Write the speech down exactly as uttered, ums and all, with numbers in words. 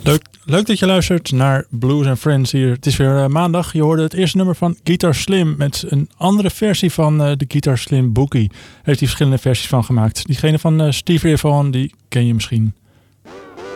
Leuk, leuk dat je luistert naar Blues and Friends hier. Het is weer uh, maandag. Je hoorde het eerste nummer van Guitar Slim met een andere versie van uh, de Guitar Slim Boogie. Heeft hij verschillende versies van gemaakt. Diegene van uh, Stevie Ray Vaughan, die ken je misschien.